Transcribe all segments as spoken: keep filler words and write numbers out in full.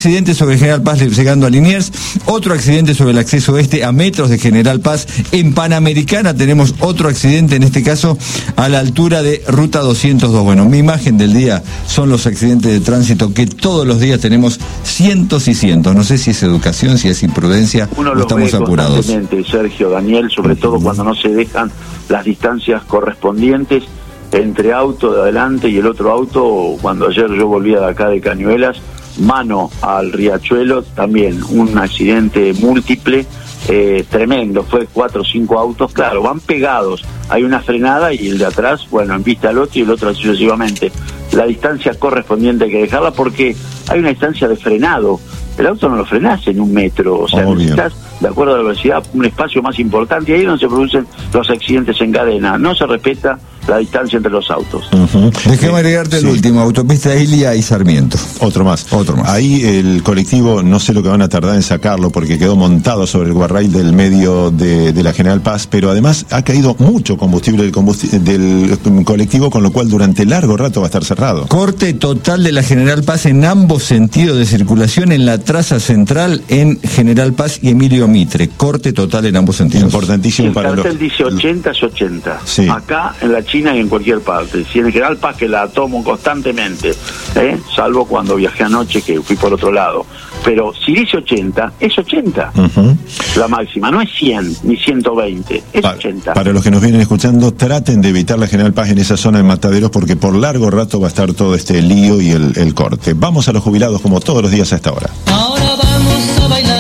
accidente sobre General Paz llegando a Liniers, otro accidente sobre el acceso este a metros de General Paz. En Panamericana tenemos otro accidente, en este caso a la altura de Ruta doscientos dos. Bueno, mi imagen del día son los accidentes de tránsito que todos los días tenemos cientos y cientos. No sé si es educación, si es imprudencia, uno o lo estamos ve apurados. Sergio, Daniel, sobre todo cuando no se dejan las distancias correspondientes entre auto de adelante y el otro auto. Cuando ayer yo volvía de acá de Cañuelas, mano al Riachuelo, también un accidente múltiple, eh, tremendo, fue cuatro o cinco autos, claro, van pegados, hay una frenada y el de atrás, bueno, en vista al otro y el otro sucesivamente. La distancia correspondiente hay que dejarla porque hay una distancia de frenado. El auto no lo frenás en un metro, o sea, Obvio. necesitas, de acuerdo a la velocidad, un espacio más importante, y ahí es donde se producen los accidentes en cadena. No se respeta la distancia entre los autos. Uh-huh. Déjame agregarte sí. el último, autopista Ilia y Sarmiento. Otro más. Otro más. Ahí el colectivo, no sé lo que van a tardar en sacarlo porque quedó montado sobre el guarrail del medio de, de la General Paz, pero además ha caído mucho combustible del, combusti- del colectivo, con lo cual durante largo rato va a estar cerrado. Corte total de la General Paz en ambos sentidos de circulación en la traza central en General Paz y Emilio Mitre. Corte total en ambos sentidos. Importantísimo El para los... cartel dice ochenta es ochenta. Sí. Acá, en la China y en cualquier parte. Si en General Paz, que la tomo constantemente, ¿eh? Salvo cuando viajé anoche, que fui por otro lado. Pero si dice ochenta, es ochenta. Uh-huh. La máxima, no es cien ni ciento veinte, es Pa- ochenta. Para los que nos vienen escuchando, traten de evitar la General Paz en esa zona de Mataderos porque por largo rato va a estar todo este lío y el, el corte. Vamos a los jubilados como todos los días a esta hora. Ahora vamos a bailar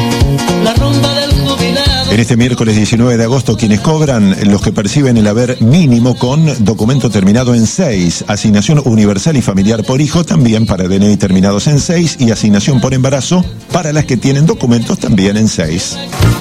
la rumba del jubilado. En este miércoles diecinueve de agosto, quienes cobran, los que perciben el haber mínimo con documento terminado en seis, asignación universal y familiar por hijo, también para D N I terminados en seis, y asignación por embarazo para las que tienen documentos también en seis.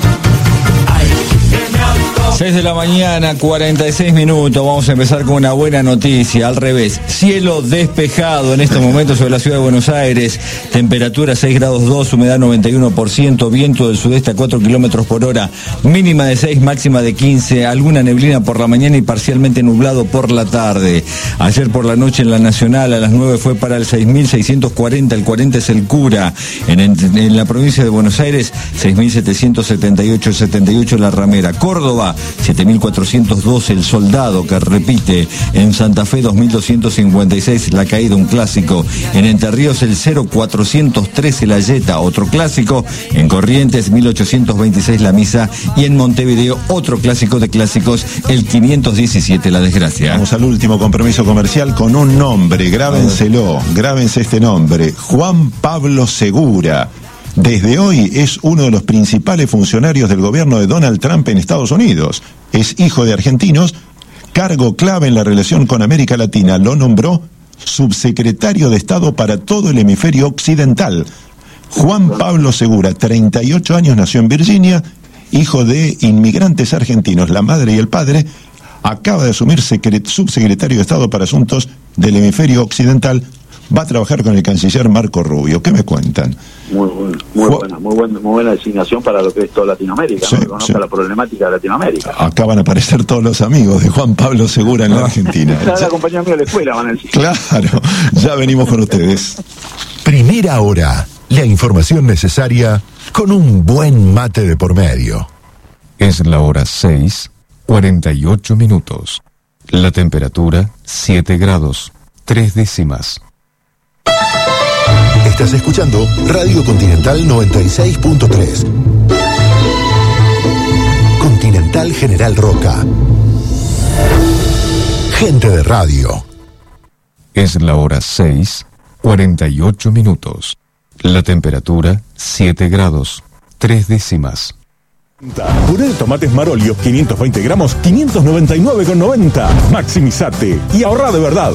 seis de la mañana, cuarenta y seis minutos. Vamos a empezar con una buena noticia. Al revés, cielo despejado en estos momentos sobre la ciudad de Buenos Aires. Temperatura seis grados dos, humedad noventa y uno por ciento, viento del sudeste a cuatro kilómetros por hora, mínima de seis, máxima de quince, alguna neblina por la mañana y parcialmente nublado por la tarde. Ayer por la noche en la Nacional a las nueve fue para el seis mil seiscientos cuarenta, el cuarenta es el Cura. En, en, en la provincia de Buenos Aires, seis mil setecientos setenta y ocho, setenta y ocho la Ramera. Córdoba, siete mil cuatrocientos doce el Soldado, que repite. En Santa Fe, dos mil doscientos cincuenta y seis la Caída, un clásico. En Entre Ríos, el cero cuatrocientos trece la Yeta, otro clásico. En Corrientes, mil ochocientos veintiséis la Misa. Y en Montevideo, otro clásico de clásicos, el quinientos diecisiete la Desgracia. Vamos al último compromiso comercial con un nombre, grábenselo, grábense este nombre, Juan Pablo Segura. Desde hoy es uno de los principales funcionarios del gobierno de Donald Trump en Estados Unidos. Es hijo de argentinos, cargo clave en la relación con América Latina. Lo nombró subsecretario de Estado para todo el hemisferio occidental. Juan Pablo Segura, treinta y ocho años, nació en Virginia, hijo de inmigrantes argentinos. La madre y el padre, acaba de asumir secret- subsecretario de Estado para Asuntos del Hemisferio Occidental. Va a trabajar con el canciller Marco Rubio. ¿Qué me cuentan? Muy, muy, muy buena, muy buena, muy buena designación para lo que es toda Latinoamérica, Sí, ¿no? Que conozca sí. la problemática de Latinoamérica. Acá van a aparecer todos los amigos de Juan Pablo Segura en la Argentina. Está la compañía mía de la escuela, van a decir. Claro, ya venimos con ustedes. Primera hora, la información necesaria con un buen mate de por medio. Es la hora seis, cuarenta y ocho minutos. La temperatura, siete grados, tres décimas. Estás escuchando Radio Continental noventa y seis punto tres. Continental General Roca. Gente de radio. Es la hora seis, cuarenta y ocho minutos. La temperatura, siete grados, tres décimas. Puré de tomates Marolio, quinientos veinte gramos, quinientos noventa y nueve con noventa. Maximizate y ahorra de verdad.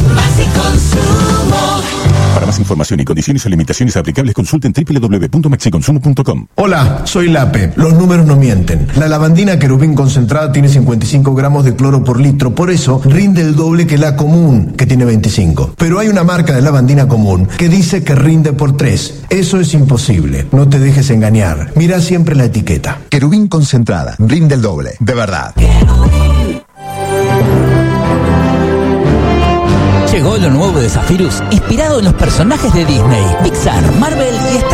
Para más información y condiciones o limitaciones aplicables, consulten doble u doble u doble u punto maxiconsumo punto com. Hola, soy Lape. Los números no mienten. La lavandina Querubín concentrada tiene cincuenta y cinco gramos de cloro por litro, por eso rinde el doble que la común, que tiene veinticinco. Pero hay una marca de lavandina común que dice que rinde por tres. Eso es imposible. No te dejes engañar. Mira siempre la etiqueta. Querubín concentrada, rinde el doble, de verdad. Llegó lo nuevo de Zephyrus, inspirado en los personajes de Disney, Pixar, Marvel y Star